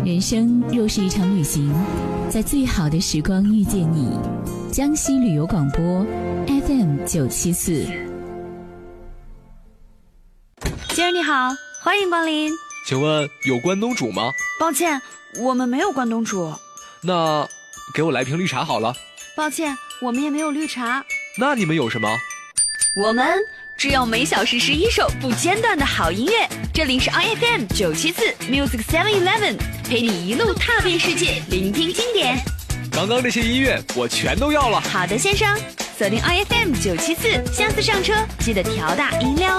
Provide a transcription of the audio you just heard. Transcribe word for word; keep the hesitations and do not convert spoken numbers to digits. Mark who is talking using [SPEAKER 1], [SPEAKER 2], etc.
[SPEAKER 1] 人生若是一场旅行，在最好的时光遇见你。江西旅游广播 F M 九七四。
[SPEAKER 2] 先生你好，欢迎光临。
[SPEAKER 3] 请问有关东煮吗？
[SPEAKER 2] 抱歉，我们没有关东煮。
[SPEAKER 3] 那给我来瓶绿茶好了。
[SPEAKER 2] 抱歉，我们也没有绿茶。
[SPEAKER 3] 那你们有什么？
[SPEAKER 2] 我们只有每小时十一首不间断的好音乐。这里是 I F M 九七四 Music Seven Eleven， 陪你一路踏遍世界，聆听经典。
[SPEAKER 3] 刚刚这些音乐我全都要了。
[SPEAKER 2] 好的，先生，锁定 I F M 九七四，下次上车记得调大音量。